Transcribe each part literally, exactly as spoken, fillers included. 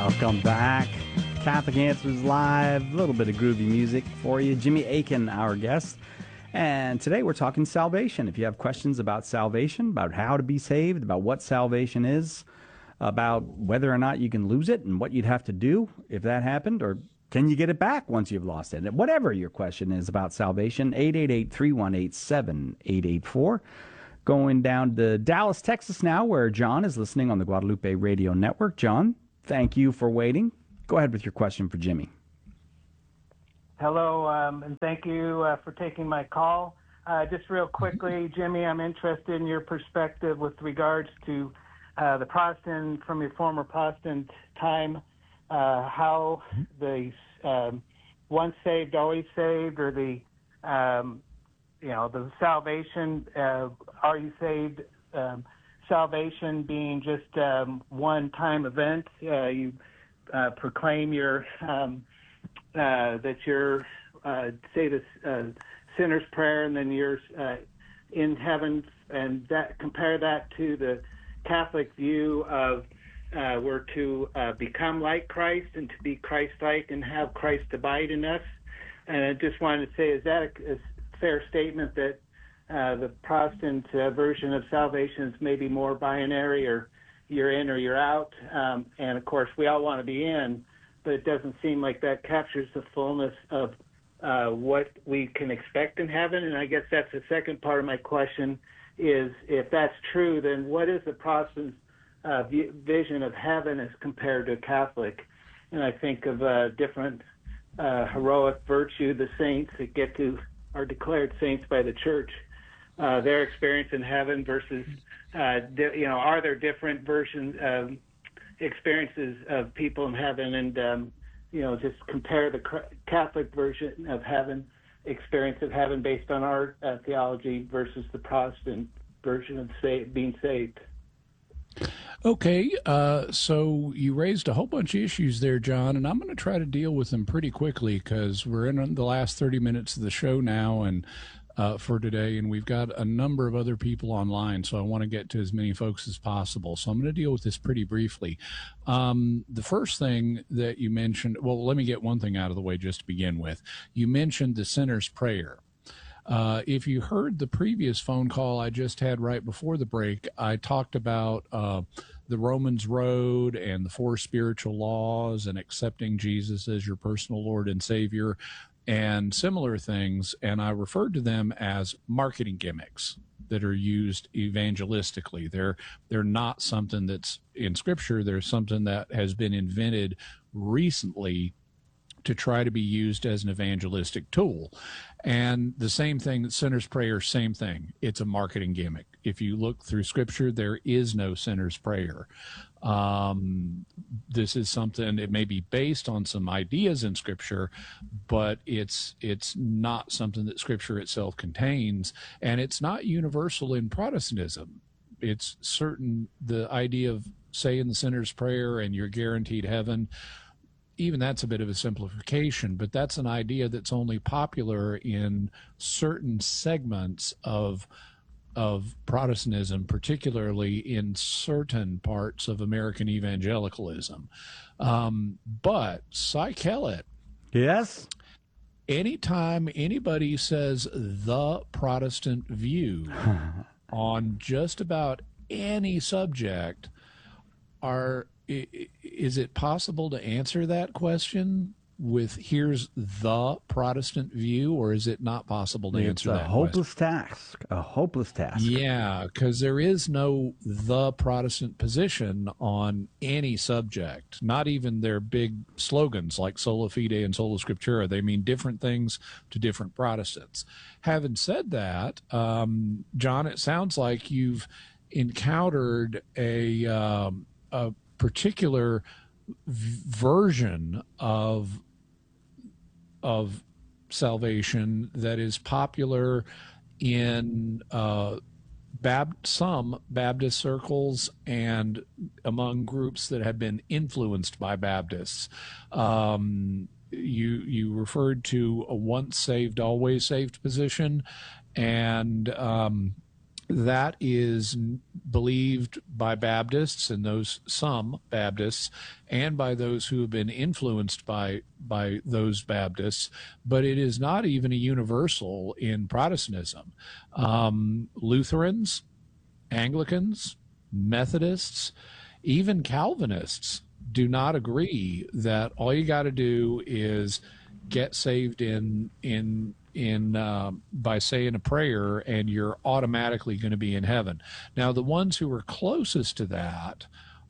Welcome back. Catholic Answers Live. A little bit of groovy music for you. Jimmy Akin, our guest. And today we're talking salvation. If you have questions about salvation, about how to be saved, about what salvation is, about whether or not you can lose it and what you'd have to do if that happened, or can you get it back once you've lost it? Whatever your question is about salvation, eight eight eight, three one eight, seven eight eight four. Going down to Dallas, Texas now, where John is listening on the Guadalupe Radio Network. John, thank you for waiting. Go ahead with your question for Jimmy. Hello, um, and thank you uh, for taking my call. Uh, just real quickly, Jimmy, I'm interested in your perspective with regards to uh, the Protestant, from your former Protestant time, uh, how the um, once saved, always saved, or the, um, you know, the salvation, uh, are you saved, um, salvation being just um, one-time event. Uh, you uh, proclaim your... Um, Uh, that you're, uh, say the uh, sinner's prayer, and then you're uh, in heaven, and that compare that to the Catholic view of uh, we're to uh, become like Christ and to be Christ-like and have Christ abide in us. And I just wanted to say, is that a, a fair statement that uh, the Protestant uh, version of salvation is maybe more binary, or you're in or you're out? Um, and of course, we all want to be in, but it doesn't seem like that captures the fullness of uh, what we can expect in heaven. And I guess that's the second part of my question is, if that's true, then what is the Protestant uh, vision of heaven as compared to Catholic? And I think of uh, different uh, heroic virtue, the saints that get to are declared saints by the church, uh, their experience in heaven versus, uh, di- you know, are there different versions of experiences of people in heaven, and um, you know, just compare the Catholic version of heaven, experience of heaven based on our uh, theology versus the Protestant version of sa- being saved. Okay, uh, so you raised a whole bunch of issues there, John, and I'm going to try to deal with them pretty quickly because we're in the last thirty minutes of the show now, and Uh, for today, and we've got a number of other people online, so I want to get to as many folks as possible. So I'm going to deal with this pretty briefly. Um, the first thing that you mentioned, well, let me get one thing out of the way just to begin with. You mentioned the sinner's prayer. Uh, if you heard the previous phone call I just had right before the break, I talked about uh, the Romans Road and the four spiritual laws and accepting Jesus as your personal Lord and Savior, and similar things, and I referred to them as marketing gimmicks that are used evangelistically. They're they're not something that's in Scripture. They're something that has been invented recently to try to be used as an evangelistic tool. And the same thing, the sinner's prayer, same thing. It's a marketing gimmick. If you look through Scripture, there is no sinner's prayer. Um, this is something, it may be based on some ideas in Scripture, but it's it's not something that Scripture itself contains, and it's not universal in Protestantism. It's certain, the idea of saying the sinner's prayer and you're guaranteed heaven, even that's a bit of a simplification, but that's an idea that's only popular in certain segments of of Protestantism, particularly in certain parts of American evangelicalism. Um, but Cy Kellett, yes, anytime anybody says the Protestant view on just about any subject, are is it possible to answer that question with here's the Protestant view, or is it not possible to it's answer a that hopeless question? task, a hopeless task. Yeah, because there is no the Protestant position on any subject, not even their big slogans like Sola Fide and Sola Scriptura. They mean different things to different Protestants. Having said that, um, John, it sounds like you've encountered a, um, a particular v- version of of salvation that is popular in uh, Bab- some Baptist circles and among groups that have been influenced by Baptists. Um, you you referred to a once saved, always saved position, and um, that is believed by Baptists and those some Baptists and by those who have been influenced by by those Baptists, but it is not even a universal in Protestantism. Um, Lutherans, Anglicans, Methodists, even Calvinists do not agree that all you got to do is get saved in in in uh, by saying a prayer and you're automatically going to be in heaven. Now, the ones who are closest to that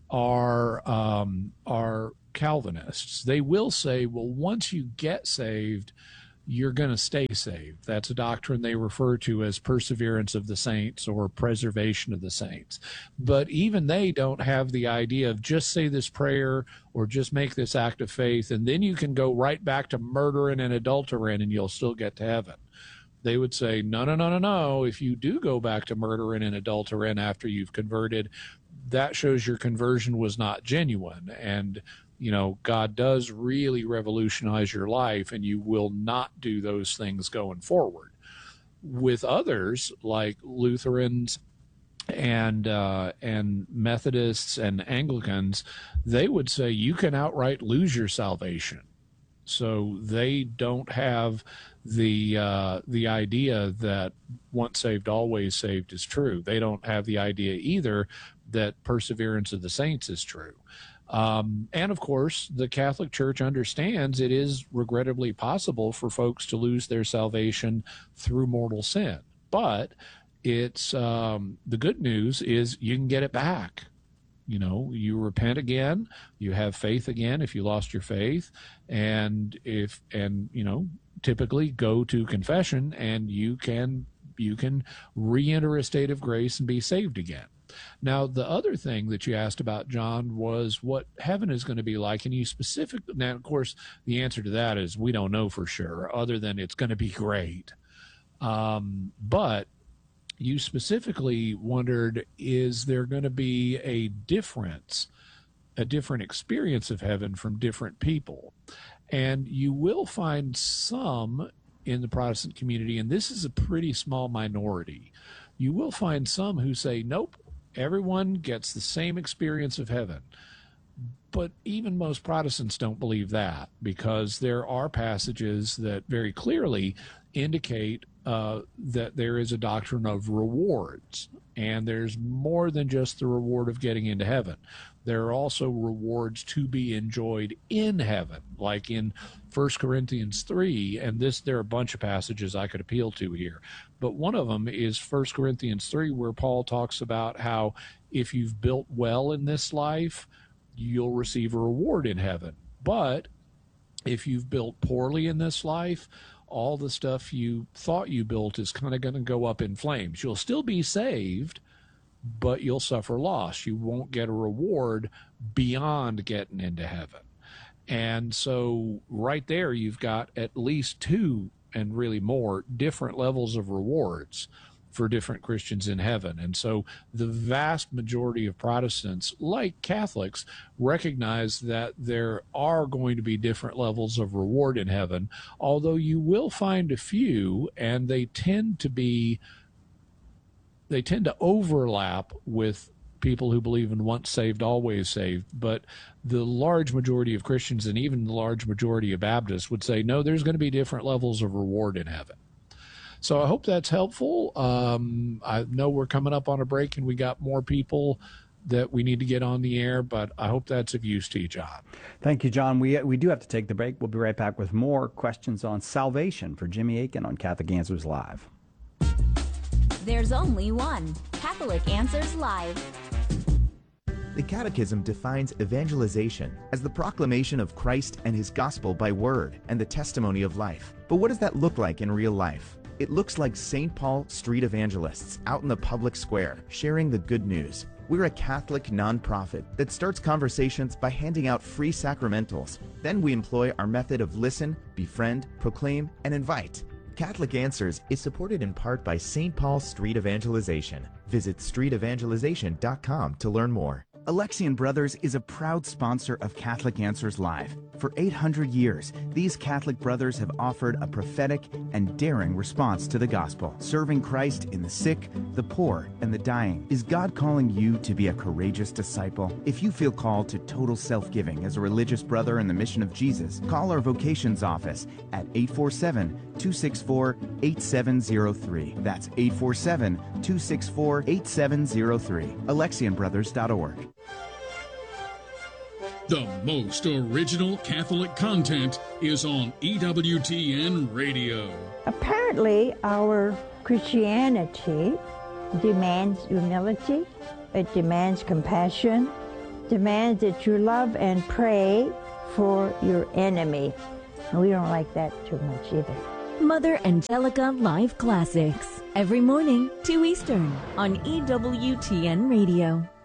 are um, are Calvinists. They will say, well, once you get saved, you're going to stay saved. That's a doctrine they refer to as perseverance of the saints or preservation of the saints. But even they don't have the idea of just say this prayer or just make this act of faith, and then you can go right back to murdering and adultering and you'll still get to heaven. They would say, no, no, no, no, no. If you do go back to murdering and adultering after you've converted, that shows your conversion was not genuine. And you know, God does really revolutionize your life, and you will not do those things going forward. With others, like Lutherans and uh, and Methodists and Anglicans, they would say you can outright lose your salvation. So they don't have the uh, the idea that once saved, always saved is true. They don't have the idea either that perseverance of the saints is true. Um, and of course, the Catholic Church understands it is regrettably possible for folks to lose their salvation through mortal sin. But it's um, the good news is you can get it back. You know, you repent again, you have faith again if you lost your faith, and if and you know, typically go to confession, and you can you can re-enter a state of grace and be saved again. Now, the other thing that you asked about, John, was what heaven is going to be like. And you specifically, now, of course, the answer to that is we don't know for sure, other than it's going to be great. Um, but you specifically wondered, is there going to be a difference, a different experience of heaven from different people? And you will find some in the Protestant community, and this is a pretty small minority. You will find some who say, nope, everyone gets the same experience of heaven. But even most Protestants don't believe that, because there are passages that very clearly indicate uh, that there is a doctrine of rewards, and there's more than just the reward of getting into heaven. There are also rewards to be enjoyed in heaven, like in First Corinthians three, and this there are a bunch of passages I could appeal to here. But one of them is First Corinthians three, where Paul talks about how if you've built well in this life, you'll receive a reward in heaven. But if you've built poorly in this life, all the stuff you thought you built is kind of going to go up in flames. You'll still be saved, but you'll suffer loss. You won't get a reward beyond getting into heaven. And so right there, you've got at least two, and really more, different levels of rewards for different Christians in heaven. And so the vast majority of Protestants, like Catholics, recognize that there are going to be different levels of reward in heaven, although you will find a few, and they tend to be, they tend to overlap with people who believe in once saved, always saved. But the large majority of Christians, and even the large majority of Baptists, would say, no, there's going to be different levels of reward in heaven. So I hope that's helpful. Um, I know we're coming up on a break and we got more people that we need to get on the air, but I hope that's of use to you, John. Thank you, John. We we do have to take the break. We'll be right back with more questions on salvation for Jimmy Akin on Catholic Answers Live. There's only one Catholic Answers Live. The Catechism defines evangelization as the proclamation of Christ and his gospel by word and the testimony of life. But what does that look like in real life? It looks like Saint Paul street evangelists out in the public square sharing the good news. We're a Catholic nonprofit that starts conversations by handing out free sacramentals. Then we employ our method of listen, befriend, proclaim, and invite. Catholic Answers is supported in part by Saint Paul Street Evangelization. Visit street evangelization dot com to learn more. Alexian Brothers is a proud sponsor of Catholic Answers Live. For eight hundred years, these Catholic brothers have offered a prophetic and daring response to the gospel, serving Christ in the sick, the poor, and the dying. Is God calling you to be a courageous disciple? If you feel called to total self-giving as a religious brother in the mission of Jesus, call our vocations office at eight four seven, two six four, eight seven zero three. That's eight four seven, two six four, eight seven zero three. Alexian Brothers dot org. The most original Catholic content is on E W T N Radio. Apparently, our Christianity demands humility, it demands compassion, demands that you love and pray for your enemy. And we don't like that too much either. Mother Angelica Live Classics. Every morning, two Eastern, on E W T N Radio.